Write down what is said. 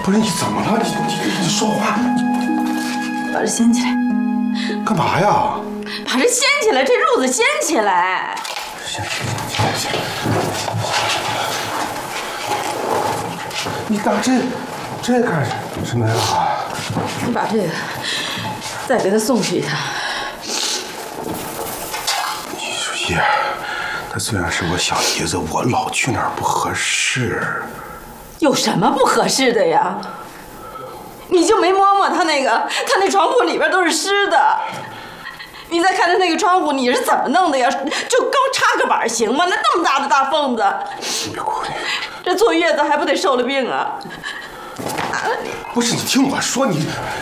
不是你怎么了？你说话。 把这掀起来。 干嘛呀？ 把这掀起来，这褥子掀起来。 行。你打这干什么呀？ 你把这个再给他送去一趟。 你说叶儿，他虽然是我小姨子，我老去哪儿不合适。 有什么不合适的呀？你就没摸摸他那床铺里边都是湿的。你再看他那个窗户，你是怎么弄的呀？就刚插个板行吗？那么大的大缝子， 你别哭，你这坐月子还不得受了病啊？ 不是你听我说，你